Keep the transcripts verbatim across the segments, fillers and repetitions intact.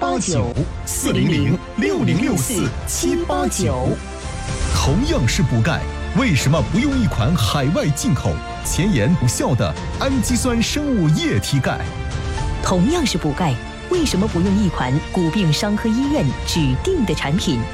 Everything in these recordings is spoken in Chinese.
八九，四零零六零六四七八九。同样是补钙，为什么不用一款海外进口、前沿无效的氨基酸生物液体钙？ 同样是补钙，为什么不用一款骨病伤科医院指定的产品？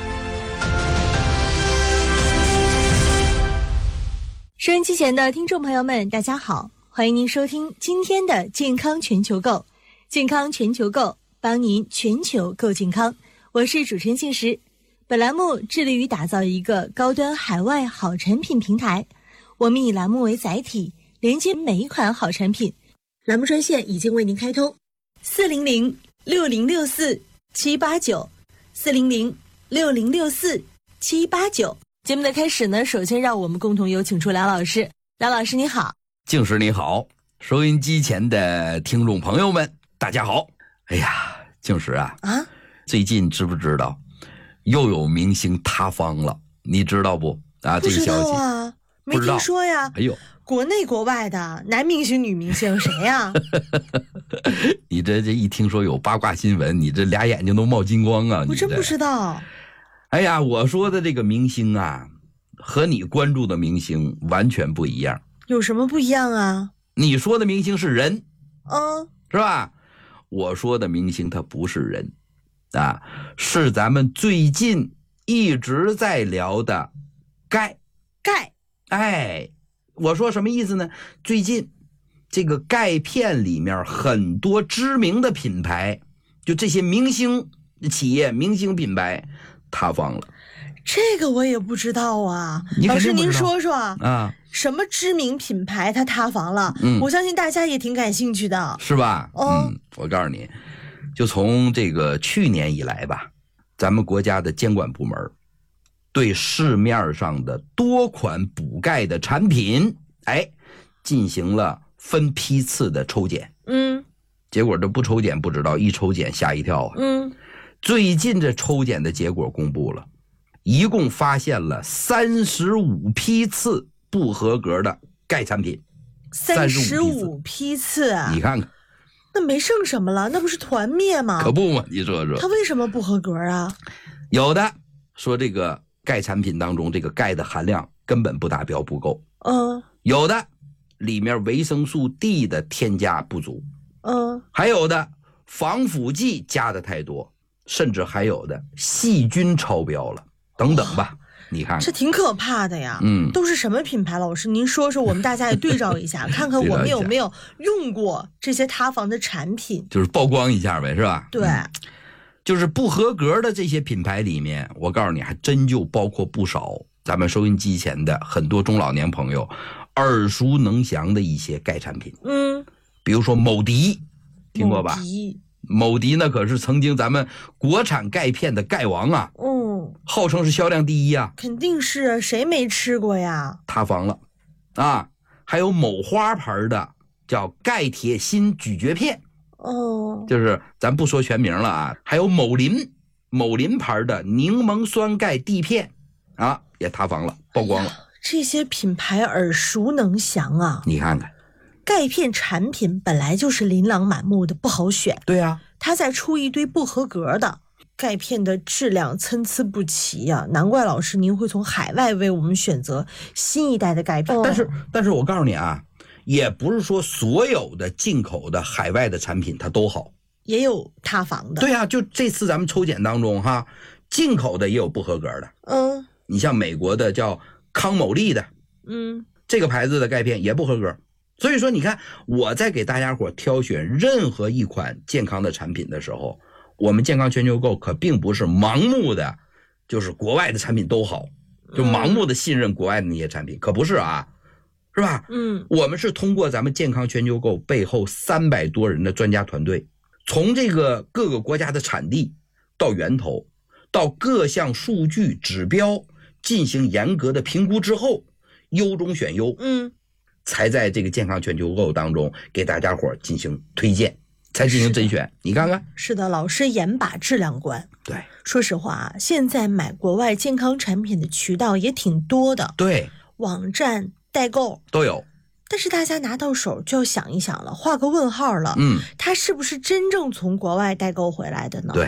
收音机前的听众朋友们，大家好，欢迎您收听今天的健康全球购。健康全球购，帮您全球购健康。我是主持人静时。本栏目致力于打造一个高端海外好产品平台，我们以栏目为载体，连接每一款好产品。栏目专线已经为您开通，四零零六零六四七八九，四零零六零六四七八九。节目的开始呢，首先让我们共同有请出梁老师。梁老师你好。 静时你好，收音机前的听众朋友们大家好。哎呀，静时啊，啊，最近知不知道又有明星塌方了？你知道不？啊，这个消息啊，没听说呀。 哎呦， 国内国外的男明星、女明星谁呀？ 你这这一听说有八卦新闻，你这俩眼睛都冒金光啊！ 我真不知道。 哎呀，我说的这个明星啊，和你关注的明星完全不一样。 有什么不一样啊？ 你说的明星是人， 嗯， 是吧？我说的明星他不是人。啊，是咱们最近一直在聊的钙。 钙， 哎，我说什么意思呢？最近这个钙片里面很多知名的品牌，就这些明星企业、明星品牌塌方了。 这个我也不知道啊。老师您说说啊，什么知名品牌它塌房了？嗯，我相信大家也挺感兴趣的， 是吧？ 哦、 嗯，我告诉你。就从这个去年以来吧，咱们国家的监管部门对市面上的多款补钙的产品，哎，进行了分批次的抽检。 嗯， 结果这不抽检不知道，一抽检吓一跳啊。 嗯， 最近这抽检的结果公布了，一共发现了三十五批次不合格的钙产品。 三十五批次啊！ 你看看。 那没剩什么了，那不是团灭吗？ 可不嘛，你说说。 它为什么不合格啊？ 有的说这个钙产品当中这个钙的含量根本不达标不够。 嗯。 有的里面维生素 D 的添加不足。 嗯。 还有的防腐剂加的太多，甚至还有的细菌超标了，等等吧。你看看这挺可怕的呀。 嗯， 都是什么品牌？老师您说说，我们大家也对照一下看看我们有没有用过这些塌房的产品， 就是曝光一下呗，是吧？ 对、嗯、 就是不合格的这些品牌里面，我告诉你还真就包括不少咱们收音机前的很多中老年朋友耳熟能详的一些钙产品。 嗯， 比如说某迪，听过吧？ 某迪某迪那可是曾经咱们国产钙片的钙王啊， 嗯， 号称是销量第一啊。 肯定是，谁没吃过呀？ 塌房了啊！还有某花牌的叫钙铁锌咀嚼片， 哦， 就是咱不说全名了啊。还有某林某林牌的柠檬酸钙地片啊，也塌房了，曝光了。 哎、这些品牌耳熟能详啊， 你看看。 钙片产品本来就是琳琅满目的，不好选。 对呀、啊， 它再出一堆不合格的钙片的质量参差不齐呀、啊，难怪老师您会从海外为我们选择新一代的钙片。 但是，但是我告诉你啊，也不是说所有的进口的海外的产品它都好， 也有塌房的。 对啊，就这次咱们抽检当中哈，进口的也有不合格的。 嗯， 你像美国的叫康某利的， 嗯， 这个牌子的钙片也不合格。所以说你看我在给大家伙挑选任何一款健康的产品的时候，我们健康全球购可并不是盲目的就是国外的产品都好，就盲目的信任国外的那些产品，可不是啊，是吧？ 嗯， 我们是通过咱们健康全球购背后三百多人的专家团队，从这个各个国家的产地到源头，到各项数据指标进行严格的评估之后，优中选优， 嗯， 才在这个健康全球购当中给大家伙进行推荐，才进行甄选。你看看， 是的，老师严把质量关。 对， 说实话，现在买国外健康产品的渠道也挺多的， 对， 网站代购都有。 但是大家拿到手就要想一想了，画个问号了， 嗯， 它是不是真正从国外代购回来的呢？ 对。